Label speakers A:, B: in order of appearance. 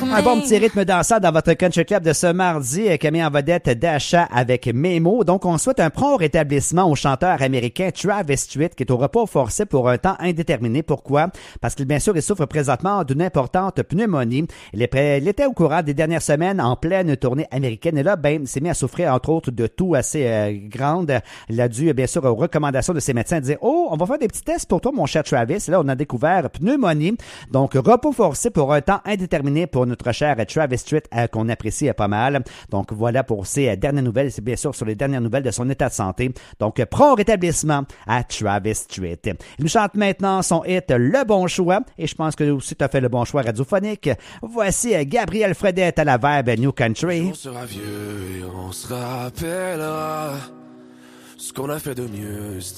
A: Un bon petit rythme dansant dans votre Country Club de ce mardi, Camille en vedette Dasha avec Memo. Donc, on souhaite un prompt rétablissement au chanteur américain Travis Tritt, qui est au repos forcé pour un temps indéterminé. Pourquoi? Parce qu'il, bien sûr, il souffre présentement d'une importante pneumonie. Il était au courant des dernières semaines en pleine tournée américaine. Et là, ben, il s'est mis à souffrir, entre autres, de toux assez grande. Il a dû, bien sûr, aux recommandations de ses médecins, dire « Oh, on va faire des petits tests pour toi, mon cher Travis. » Et là, on a découvert pneumonie. Donc, repos forcé pour un temps indéterminé pour notre cher Travis Tritt, qu'on apprécie pas mal. Donc, voilà pour ces dernières nouvelles. C'est bien sûr sur les dernières nouvelles de son état de santé. Donc, prompt rétablissement à Travis Tritt. Il nous chante maintenant son hit Le Bon Choix. Et je pense que aussi tu as fait le bon choix radiophonique. Voici Gabriel Fredette à la Vibe New Country.
B: On sera vieux et on se rappellera ce qu'on a fait de mieux.